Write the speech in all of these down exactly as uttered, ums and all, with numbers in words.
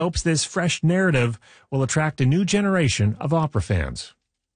hopes this fresh narrative will attract a new generation of opera fans.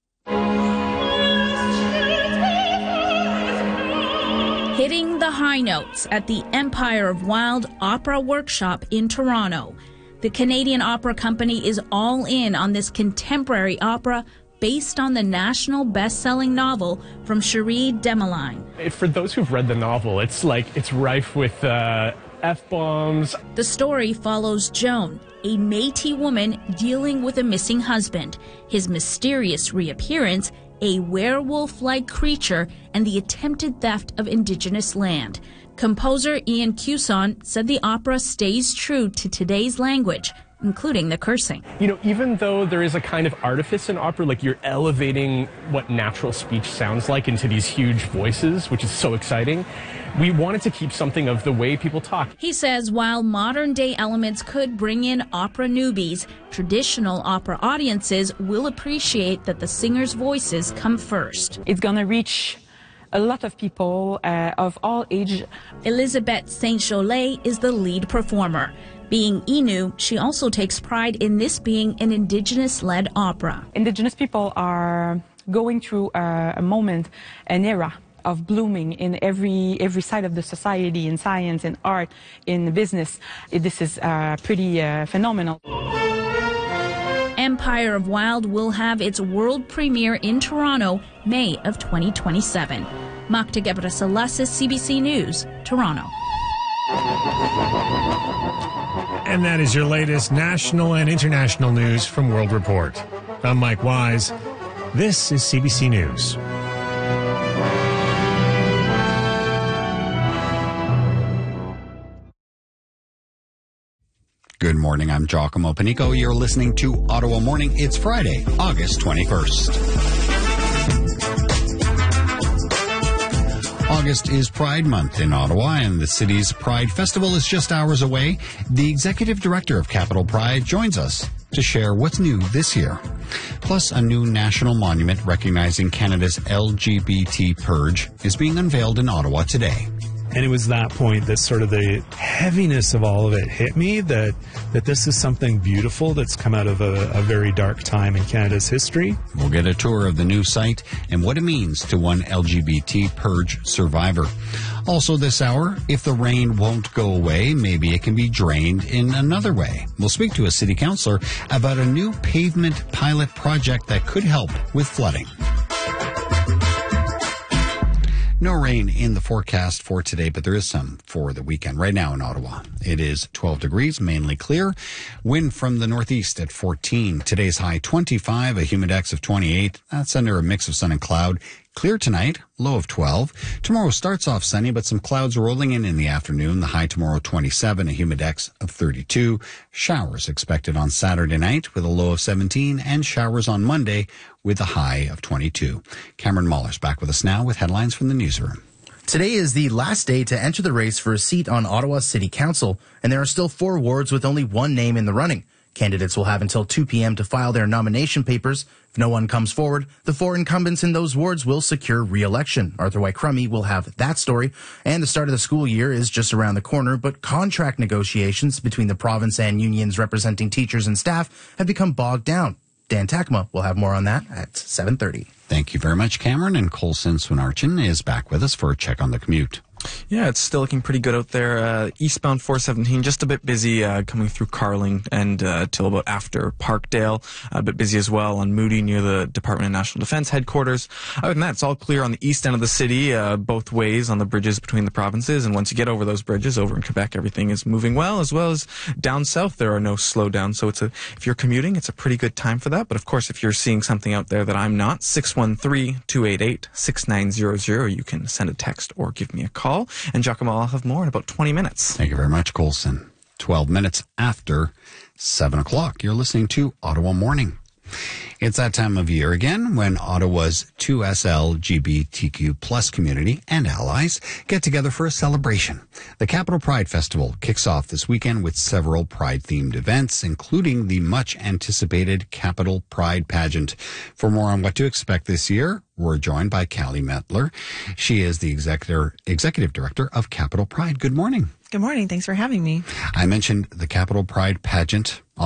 Hitting the high notes at the Empire of Wild Opera Workshop in Toronto. The Canadian Opera Company is all in on this contemporary opera based on the national best-selling novel from Cherie Demeline. For those who've read the novel, it's like it's rife with uh, F-bombs. The story follows Joan, a Métis woman dealing with a missing husband, his mysterious reappearance, a werewolf-like creature, and the attempted theft of Indigenous land. Composer Ian Cuson said the opera stays true to today's language, including the cursing. You know, even though there is a kind of artifice in opera, like you're elevating what natural speech sounds like into these huge voices, which is so exciting, we wanted to keep something of the way people talk. He says while modern-day elements could bring in opera newbies, traditional opera audiences will appreciate that the singers' voices come first. It's going to reach a lot of people uh, of all age. Elizabeth Saint-Cholet is the lead performer. Being Innu, she also takes pride in this being an Indigenous-led opera. Indigenous people are going through a, a moment, an era of blooming in every every side of the society, in science, in art, in business. This is uh, pretty uh, phenomenal. Empire of Wild will have its world premiere in Toronto, May of twenty twenty-seven. Magda Gebrselassie, C B C News, Toronto. And that is your latest national and international news from World Report. I'm Mike Wise. This is C B C News. Good morning, I'm Giacomo Panico. You're listening to Ottawa Morning. It's Friday, August twenty-first. August is Pride Month in Ottawa, and the city's Pride Festival is just hours away. The executive director of Capital Pride joins us to share what's new this year. Plus, a new national monument recognizing Canada's L G B T purge is being unveiled in Ottawa today. And it was that point that sort of the heaviness of all of it hit me, that that this is something beautiful that's come out of a, a very dark time in Canada's history. We'll get a tour of the new site and what it means to one L G B T purge survivor. Also this hour, if the rain won't go away, maybe it can be drained in another way. We'll speak to a city councillor about a new pavement pilot project that could help with flooding. No rain in the forecast for today, but there is some for the weekend. Right now in Ottawa, it is twelve degrees, mainly clear. Wind from the northeast at fourteen. Today's high twenty-five, a humidex of twenty-eight. That's under a mix of sun and cloud. Clear tonight, low of twelve. Tomorrow starts off sunny, but some clouds rolling in in the afternoon. The high tomorrow twenty-seven, a humidex of thirty-two. Showers expected on Saturday night with a low of seventeen, and showers on Monday with a high of twenty-two. Cameron Mahler's back with us now with headlines from the newsroom. Today is the last day to enter the race for a seat on Ottawa City Council, and there are still four wards with only one name in the running. Candidates will have until two p.m. to file their nomination papers. If no one comes forward, the four incumbents in those wards will secure re-election. Arthur White-Crummey will have that story. And the start of the school year is just around the corner, but contract negotiations between the province and unions representing teachers and staff have become bogged down. Dan Takema will have more on that at seven thirty. Thank you very much, Cameron. And Colson Swinarchin is back with us for a check on the commute. Yeah, it's still looking pretty good out there. Uh, eastbound four seventeen, just a bit busy uh, coming through Carling and uh, till about after Parkdale. A bit busy as well on Moody near the Department of National Defense headquarters. Other than that, it's all clear on the east end of the city, uh, both ways on the bridges between the provinces. And once you get over those bridges, over in Quebec, everything is moving well, as well as down south, there are no slowdowns. So it's a, if you're commuting, it's a pretty good time for that. But of course, if you're seeing something out there that I'm not, six one three, two eight eight, six nine zero zero, you can send a text or give me a call. And Giacomo, I'll have more in about twenty minutes. Thank you very much, Colson. twelve minutes after seven o'clock. You're listening to Ottawa Morning. It's that time of year again when Ottawa's two S L G B T Q plus community and allies get together for a celebration. The Capital Pride Festival kicks off this weekend with several Pride-themed events, including the much-anticipated Capital Pride Pageant. For more on what to expect this year, we're joined by Callie Mettler. She is the executive, executive director of Capital Pride. Good morning. Good morning. Thanks for having me. I mentioned the Capital Pride Pageant